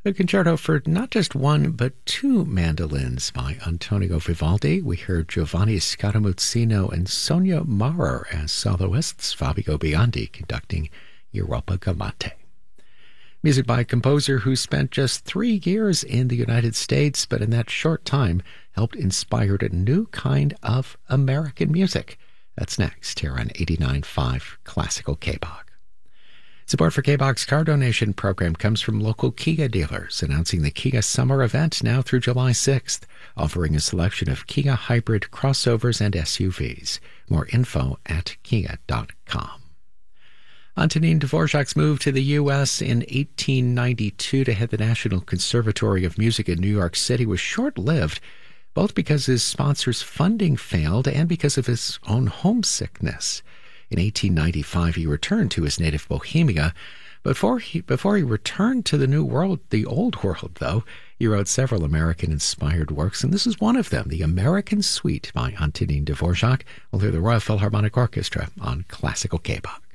A concerto for not just one, but two mandolins by Antonio Vivaldi. We heard Giovanni Scaramuzzino and Sonia Maurer as soloists, Fabio Biondi conducting Europa Galante. Music by a composer who spent just 3 years in the United States, but in that short time helped inspire a new kind of American music. That's next here on 89.5 Classical K-Bach. Support for K-Bach's car donation program comes from local Kia dealers, announcing the Kia Summer Event now through July 6th, offering a selection of Kia hybrid crossovers and SUVs. More info at kia.com. Antonin Dvorak's move to the U.S. in 1892 to head the National Conservatory of Music in New York City was short-lived, both because his sponsor's funding failed and because of his own homesickness. In 1895, he returned to his native Bohemia. Before he returned to the New World, the Old World, though, he wrote several American-inspired works, and this is one of them, the American Suite by Antonin Dvorak. We'll hear the Royal Philharmonic Orchestra on Classical K-Bach.